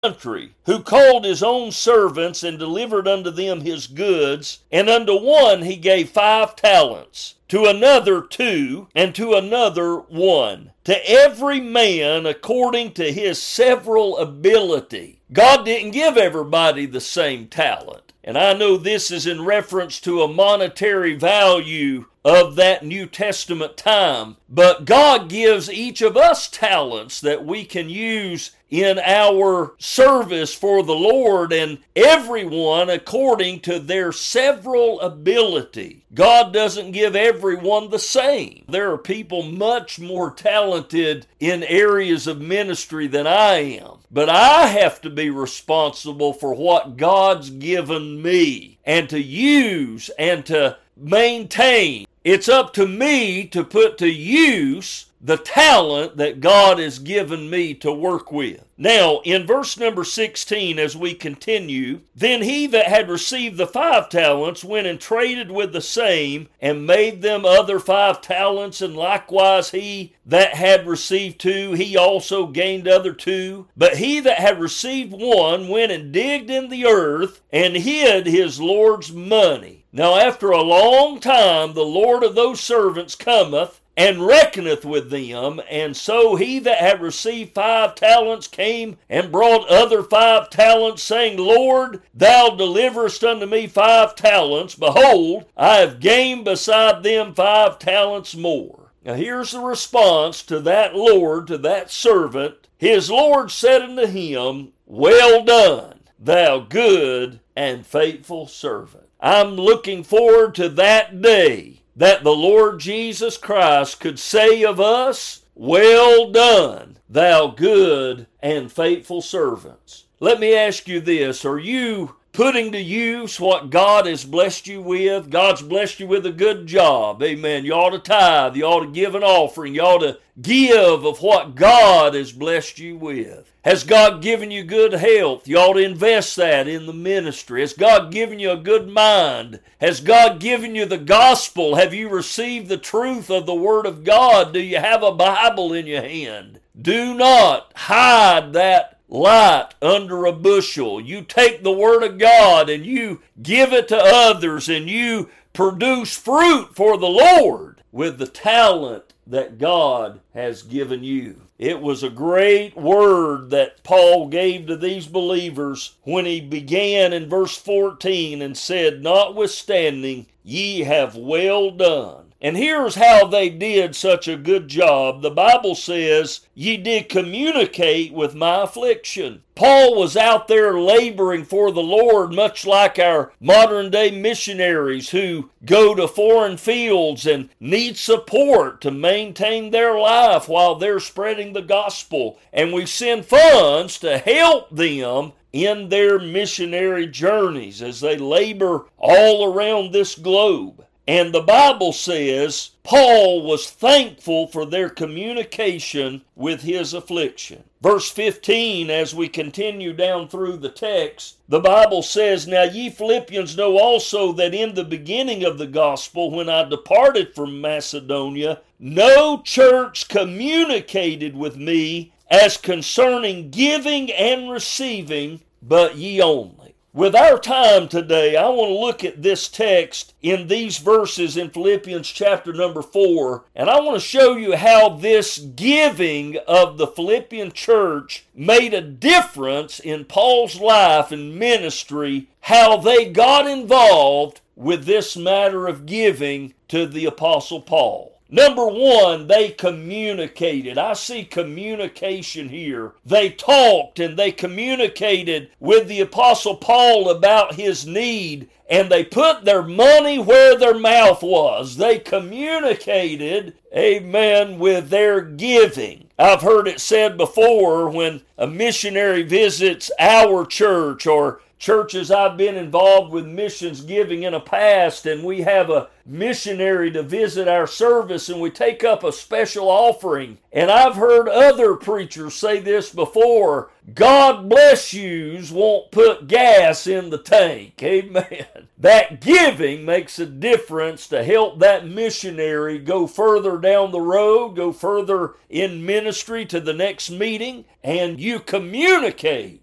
country, who called his own servants and delivered unto them his goods, and unto one he gave 5 talents, to another 2, and to another 1, to every man according to his several ability. God didn't give everybody the same talent. And I know this is in reference to a monetary value of that New Testament time. But God gives each of us talents that we can use in our service for the Lord, and everyone according to their several ability. God doesn't give everyone the same. There are people much more talented in areas of ministry than I am. But I have to be responsible for what God's given me and to use and to maintain. It's up to me to put to use the talent that God has given me to work with. Now, in verse number 16, as we continue, then he that had received the 5 talents went and traded with the same, and made them other 5 talents, and likewise he that had received 2, he also gained other 2. But he that had received 1 went and digged in the earth, and hid his Lord's money. Now after a long time the Lord of those servants cometh, and reckoneth with them. And so he that had received 5 talents came and brought other 5 talents, saying, Lord, thou deliverest unto me 5 talents. Behold, I have gained beside them 5 talents more. Now here's the response to that Lord, to that servant. His Lord said unto him, Well done, thou good and faithful servant. I'm looking forward to that day that the Lord Jesus Christ could say of us, Well done, thou good and faithful servants. Let me ask you this. Are you putting to use what God has blessed you with? God's blessed you with a good job. Amen. You ought to tithe. You ought to give an offering. You ought to give of what God has blessed you with. Has God given you good health? You ought to invest that in the ministry. Has God given you a good mind? Has God given you the gospel? Have you received the truth of the Word of God? Do you have a Bible in your hand? Do not hide that light under a bushel. You take the Word of God and you give it to others, and you produce fruit for the Lord with the talent that God has given you. It was a great word that Paul gave to these believers when he began in verse 14 and said, Notwithstanding, ye have well done. And here's how they did such a good job. The Bible says, Ye did communicate with my affliction. Paul was out there laboring for the Lord, much like our modern day missionaries who go to foreign fields and need support to maintain their life while they're spreading the gospel. And we send funds to help them in their missionary journeys as they labor all around this globe. And the Bible says Paul was thankful for their communication with his affliction. Verse 15, as we continue down through the text, the Bible says, Now ye Philippians know also that in the beginning of the gospel, when I departed from Macedonia, no church communicated with me as concerning giving and receiving, but ye only. With our time today, I want to look at this text in these verses in Philippians chapter number 4, and I want to show you how this giving of the Philippian church made a difference in Paul's life and ministry, how they got involved with this matter of giving to the Apostle Paul. Number one, they communicated. I see communication here. They talked and they communicated with the Apostle Paul about his need, and they put their money where their mouth was. They communicated, amen, with their giving. I've heard it said before when a missionary visits our church or churches I've been involved with missions giving in the past, and we have a missionary to visit our service and we take up a special offering. And I've heard other preachers say this before, God bless yous won't put gas in the tank. Amen. That giving makes a difference to help that missionary go further down the road, go further in ministry to the next meeting, and you communicate